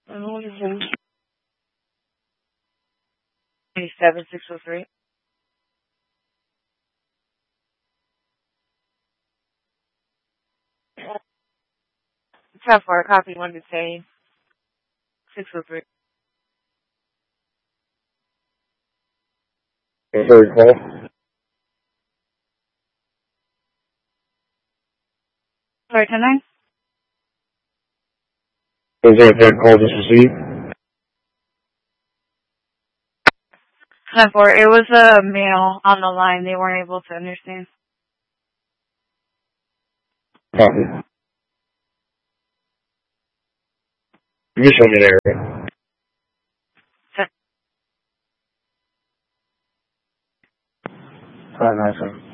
Mm-hmm. 27603. 10-4, copy, one to say 603. Third call. Sorry, 10-9? Is there a third call just received? 10-4, it was a male on the line. They weren't able to understand. Copy. You just showed me there, right? 597.